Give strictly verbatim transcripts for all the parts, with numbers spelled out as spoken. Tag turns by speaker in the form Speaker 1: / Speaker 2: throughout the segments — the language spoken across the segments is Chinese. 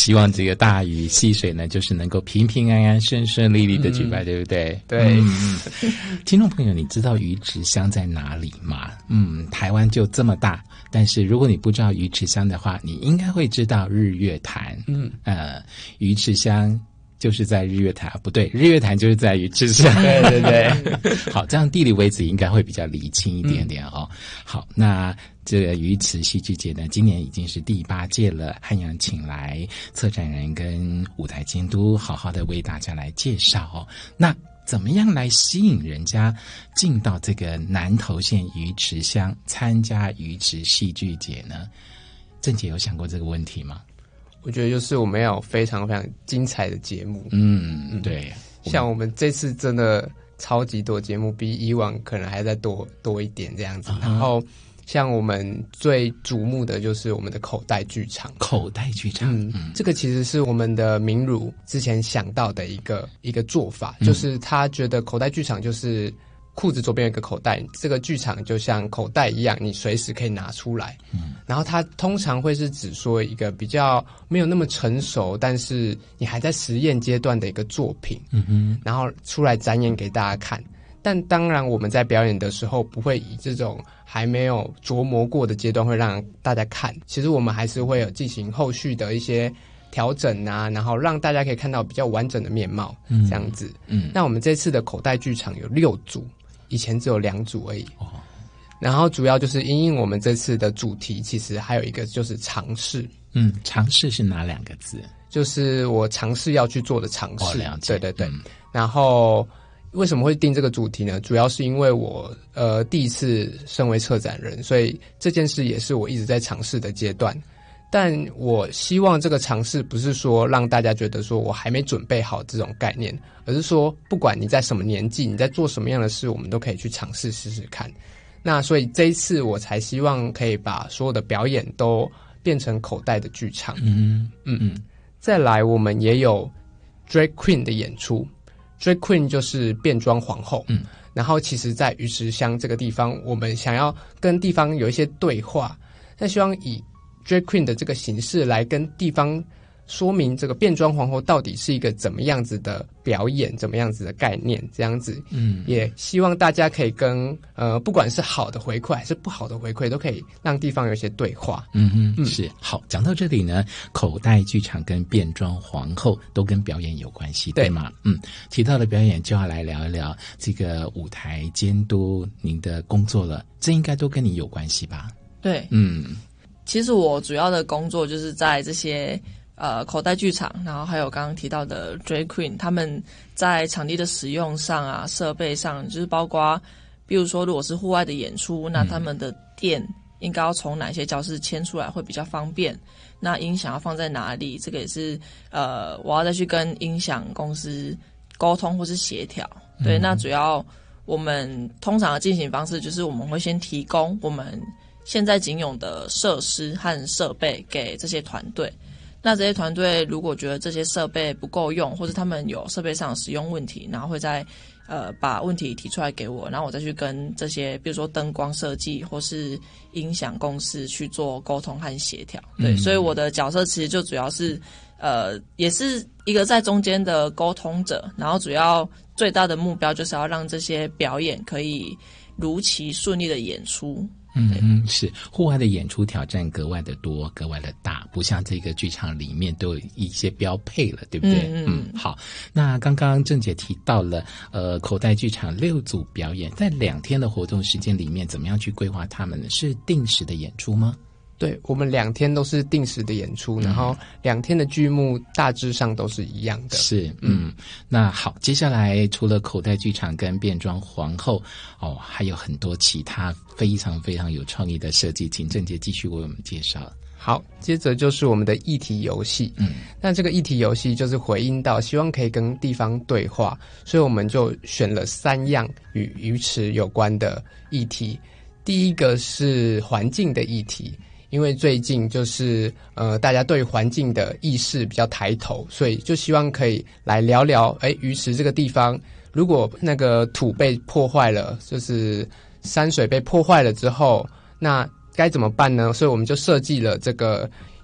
Speaker 1: 希望这个大禹戏水呢，就是能够平平安安、顺顺利利的举办，嗯、对不对？
Speaker 2: 对。
Speaker 1: 嗯，听众朋友，你知道鱼池乡在哪里吗？嗯，台湾就这么大，但是如果你不知道鱼池乡的话，你应该会知道日月潭。嗯，呃，鱼池乡就是在日月潭，不对，日月潭就是在鱼池乡。
Speaker 2: 对对对，
Speaker 1: 好，这样地理位置应该会比较厘清一点点哦。嗯、好，那这个鱼池戏剧节呢，今年已经是第八届了，汉阳请来策展人跟舞台监督，好好的为大家来介绍哦。那怎么样来吸引人家进到这个南投县鱼池乡参加鱼池戏剧节呢？郑姐有想过这个问题吗？
Speaker 2: 我觉得就是我们要有非常非常精彩的节目。
Speaker 1: 嗯，对，
Speaker 2: 像我们这次真的超级多节目，比以往可能还再多多一点这样子。Uh-huh. 然后像我们最瞩目的就是我们的口袋剧场。
Speaker 1: 口袋剧场，
Speaker 2: 嗯，嗯这个其实是我们的明儒之前想到的一个一个做法，嗯、就是他觉得口袋剧场就是裤子左边有一个口袋，这个剧场就像口袋一样，你随时可以拿出来。嗯，然后它通常会是指说一个比较没有那么成熟，但是你还在实验阶段的一个作品。嗯哼，然后出来展演给大家看。但当然我们在表演的时候不会以这种还没有琢磨过的阶段会让大家看，其实我们还是会有进行后续的一些调整啊，然后让大家可以看到比较完整的面貌。嗯，这样子。嗯，那我们这次的口袋剧场有六组，以前只有两组而已。哦，然后主要就是因应我们这次的主题，其实还有一个就是尝试。嗯，
Speaker 1: 尝试是哪两个字？
Speaker 2: 就是我尝试要去做的尝试。
Speaker 1: 哦，了解。
Speaker 2: 对对对。
Speaker 1: 嗯、
Speaker 2: 然后为什么会定这个主题呢？主要是因为我呃第一次身为策展人，所以这件事也是我一直在尝试的阶段。但我希望这个尝试不是说让大家觉得说我还没准备好这种概念，而是说不管你在什么年纪，你在做什么样的事，我们都可以去尝试试试看。那所以这一次我才希望可以把所有的表演都变成口袋的剧场。嗯嗯嗯。再来我们也有 Drag Queen 的演出， Drag Queen 就是变装皇后。嗯，然后其实在鱼池乡这个地方，我们想要跟地方有一些对话，但希望以Drag Queen 的这个形式来跟地方说明这个变装皇后到底是一个怎么样子的表演，怎么样子的概念，这样子。嗯，也希望大家可以跟呃，不管是好的回馈还是不好的回馈，都可以让地方有一些对话。
Speaker 1: 嗯嗯，是。好，讲到这里呢，口袋剧场跟变装皇后都跟表演有关系， 对, 对吗？嗯，提到了表演，就要来聊一聊这个舞台监督您的工作了，这应该都跟你有关系吧？
Speaker 3: 对，
Speaker 1: 嗯。
Speaker 3: 其实我主要的工作就是在这些呃口袋剧场，然后还有刚刚提到的 Drag Queen， 他们在场地的使用上啊，设备上，就是包括比如说如果是户外的演出，那他们的店应该要从哪些教室迁出来会比较方便，那音响要放在哪里，这个也是呃我要再去跟音响公司沟通或是协调。对，那主要我们通常的进行方式就是我们会先提供我们现在仅有的设施和设备给这些团队，那这些团队如果觉得这些设备不够用，或是他们有设备上的使用问题，然后会再呃把问题提出来给我，然后我再去跟这些比如说灯光设计或是音响公司去做沟通和协调。对，嗯，所以我的角色其实就主要是呃也是一个在中间的沟通者，然后主要最大的目标就是要让这些表演可以如期顺利的演出。
Speaker 1: 嗯嗯，是户外的演出挑战格外的多，格外的大，不像这个剧场里面都有一些标配了，对不对？嗯, 嗯, 嗯好，那刚刚郑姐提到了，呃，口袋剧场六组表演，在两天的活动时间里面，怎么样去规划他们呢？是定时的演出吗？
Speaker 2: 对，我们两天都是定时的演出，嗯，然后两天的剧目大致上都是一样的。
Speaker 1: 是，嗯，嗯那好，接下来除了口袋剧场跟变装皇后，哦，还有很多其他非常非常有创意的设计，请郑杰继续为我们介绍。
Speaker 2: 好，接着就是我们的议题游戏。嗯，那这个议题游戏就是回应到希望可以跟地方对话，所以我们就选了三样与鱼池有关的议题。第一个是环境的议题。因为最近就是呃，大家对环境的意识比较抬头，所以就希望可以来聊聊，哎，鱼池这个地方，如果那个土被破坏了，就是山水被破坏了之后，那该怎么办呢？所以我们就设计了这个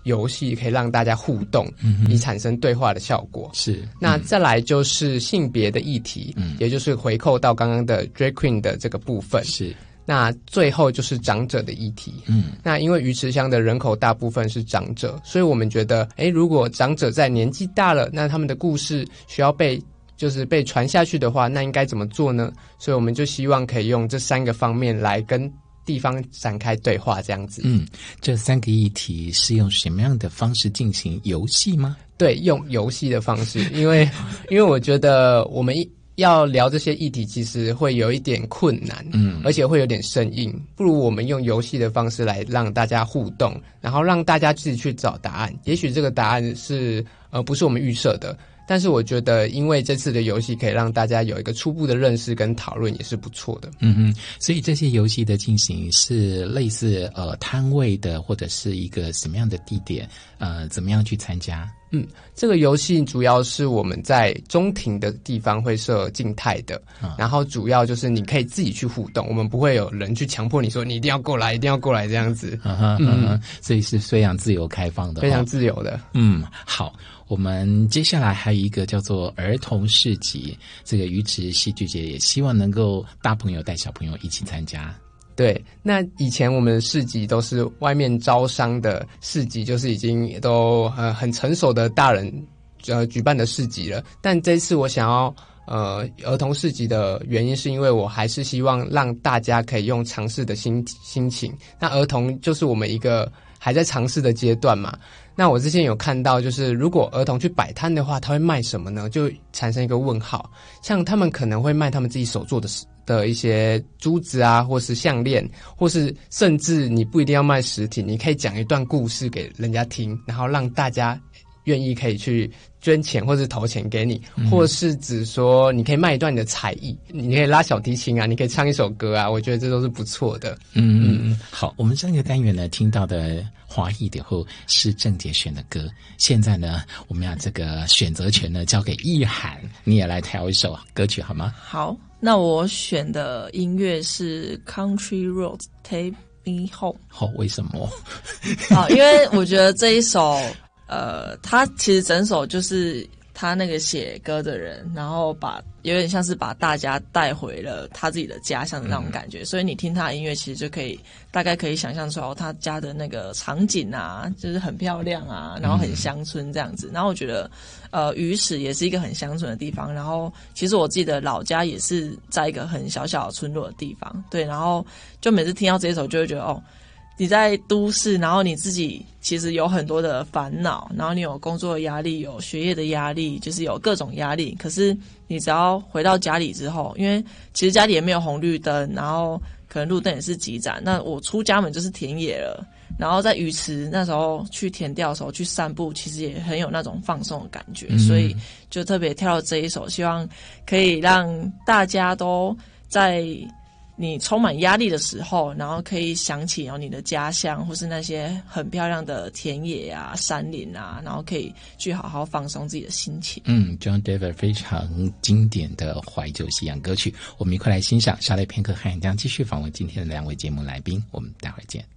Speaker 2: 游戏可以让大家互动，嗯，以产生对话的效果。
Speaker 1: 是，嗯，
Speaker 2: 那再来就是性别的议题，嗯，也就是回扣到刚刚的 Drag Queen 的这个部分。
Speaker 1: 是。
Speaker 2: 那最后就是长者的议题，嗯，那因为鱼池乡的人口大部分是长者，所以我们觉得，诶，如果长者在年纪大了，那他们的故事需要被就是被传下去的话，那应该怎么做呢？所以我们就希望可以用这三个方面来跟地方展开对话，这样子。
Speaker 1: 嗯，这三个议题是用什么样的方式进行游戏吗？
Speaker 2: 对，用游戏的方式，因为因为我觉得我们一要聊这些议题其实会有一点困难，嗯，而且会有点生硬，不如我们用游戏的方式来让大家互动，然后让大家自己去找答案。也许这个答案是呃不是我们预设的，但是我觉得因为这次的游戏可以让大家有一个初步的认识跟讨论，也是不错的。
Speaker 1: 嗯哼，所以这些游戏的进行是类似呃摊位的，或者是一个什么样的地点，呃怎么样去参加？
Speaker 2: 嗯，这个游戏主要是我们在中庭的地方会设静态的，嗯，然后主要就是你可以自己去互动，我们不会有人去强迫你说你一定要过来，一定要过来这样子。
Speaker 1: 嗯哼，嗯哼，所以是非常自由开放的，
Speaker 2: 非常自由的。
Speaker 1: 嗯，好，我们接下来还有一个叫做儿童市集，这个鱼池戏剧节也希望能够大朋友带小朋友一起参加。
Speaker 2: 对，那以前我们的市集都是外面招商的市集，就是已经都呃很成熟的大人呃举办的市集了。但这次我想要呃儿童市集的原因，是因为我还是希望让大家可以用尝试的心心情。那儿童就是我们一个还在尝试的阶段嘛。那我之前有看到，就是如果儿童去摆摊的话，他会卖什么呢？就产生一个问号。像他们可能会卖他们自己手做的的一些珠子啊，或是项链，或是甚至你不一定要卖实体，你可以讲一段故事给人家听，然后让大家愿意可以去捐钱或是投钱给你，嗯，或是只说你可以卖一段你的才艺，你可以拉小提琴啊，你可以唱一首歌啊，我觉得这都是不错的。
Speaker 1: 嗯嗯，好，我们上个单元呢听到的华裔的后是郑杰选的歌，现在呢我们要这个选择权呢交给意涵，你也来挑一首歌曲好吗？
Speaker 3: 好，那我选的音乐是 Country Roads Take Me Home。
Speaker 1: 好，为什么？
Speaker 3: 好，因为我觉得这一首呃，他其实整首就是他那个写歌的人，然后把有点像是把大家带回了他自己的家乡的那种感觉，嗯，所以你听他的音乐其实就可以大概可以想象出来，哦，他家的那个场景啊，就是很漂亮啊，然后很乡村这样子。嗯，然后我觉得呃鱼池也是一个很乡村的地方，然后其实我自己的老家也是在一个很小小的村落的地方，对，然后就每次听到这一首就会觉得哦，你在都市，然后你自己其实有很多的烦恼，然后你有工作的压力，有学业的压力，就是有各种压力。可是你只要回到家里之后，因为其实家里也没有红绿灯，然后可能路灯也是急展，那我出家门就是田野了。然后在鱼池那时候去田钓的时候去散步，其实也很有那种放松的感觉，嗯，所以就特别挑了这一首，希望可以让大家都在你充满压力的时候，然后可以想起哦你的家乡，或是那些很漂亮的田野啊、山林啊，然后可以去好好放松自己的心情。
Speaker 1: 嗯 ，John Denver 非常经典的怀旧西洋歌曲，我们一块来欣赏。稍待片刻，汉阳将继续访问今天的两位节目来宾，我们待会儿见。